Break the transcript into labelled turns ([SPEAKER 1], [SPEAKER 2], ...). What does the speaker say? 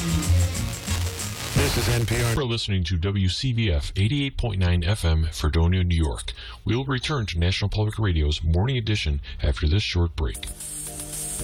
[SPEAKER 1] This is NPR.
[SPEAKER 2] You're listening to WCBF 88.9 FM, Fredonia, New York. We'll return to National Public Radio's Morning Edition after this short break.